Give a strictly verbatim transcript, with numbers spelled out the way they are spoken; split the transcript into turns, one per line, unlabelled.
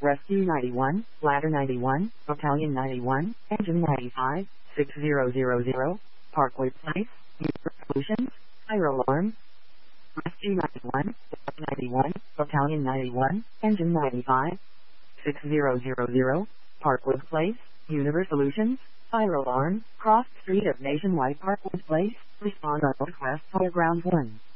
Rescue ninety-one, Ladder ninety-one, Battalion ninety-one, Engine ninety-five, six zero zero zero, Parkway Place, User Solutions, Fire Alarm. Rescue ninety-one, Ladder ninety-one, Battalion ninety-one, Engine ninety-five, six zero zero zero, Parkwood Place, Universe Solutions, Fire Alarm, Cross Street of Nationwide Parkwood Place, respond on request for ground one.